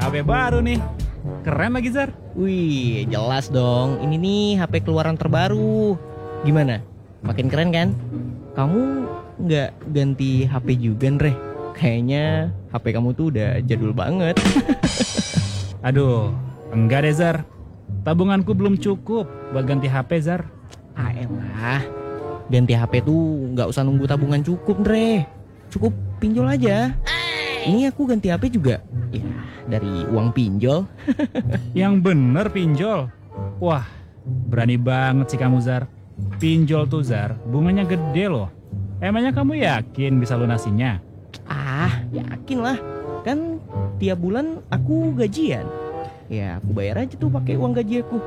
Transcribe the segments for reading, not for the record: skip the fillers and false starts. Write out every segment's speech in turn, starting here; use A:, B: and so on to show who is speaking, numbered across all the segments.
A: HP baru nih. Keren lagi, Zar.
B: Wih, jelas dong. Ini nih HP keluaran terbaru. Gimana? Makin keren kan? Kamu nggak ganti HP juga, Ndre? Kayaknya HP kamu tuh udah jadul banget.
A: Aduh, enggak deh, Zar. Tabunganku belum cukup buat ganti HP, Zar.
B: Ah elah, ganti HP tuh nggak usah nunggu tabungan cukup, Ndre. Cukup pinjol aja. Ini aku ganti HP juga, ya dari uang pinjol.
A: Yang bener pinjol. Wah, berani banget sih kamu, Zar. Pinjol tuh, Zar, bunganya gede loh. Emangnya kamu yakin bisa lunasinya?
B: Ah, yakin lah. Kan tiap bulan aku gajian. Ya, aku bayar aja tuh pakai uang gaji aku.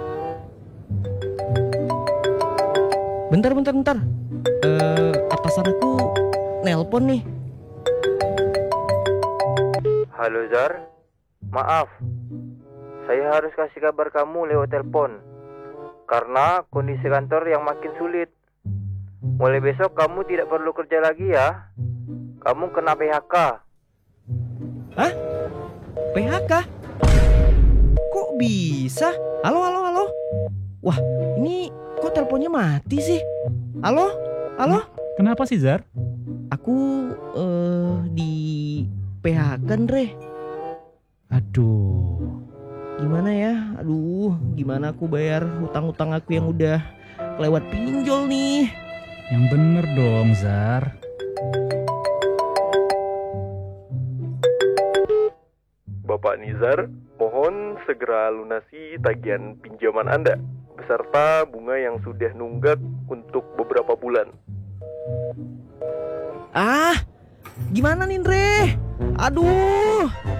B: Bentar. Atasan aku nelpon nih.
C: Halo Zar, maaf, saya harus kasih kabar kamu lewat telepon karena kondisi kantor yang makin sulit. Mulai besok kamu tidak perlu kerja lagi ya. Kamu kena PHK.
B: Hah? PHK? Kok bisa? Halo? Wah, ini kok teleponnya mati sih? Halo?
A: Kenapa sih, Zar?
B: Aku di PHK, Ndre.
A: Aduh,
B: Gimana ya? Aduh, gimana aku bayar hutang-hutang aku yang udah kelewat pinjol nih?
A: yang bener dong, Zar.
D: Bapak Nizar, mohon segera lunasi tagihan pinjaman Anda beserta bunga yang sudah nunggak untuk beberapa bulan.
B: Ah, gimana nih, Ndre? Aduh,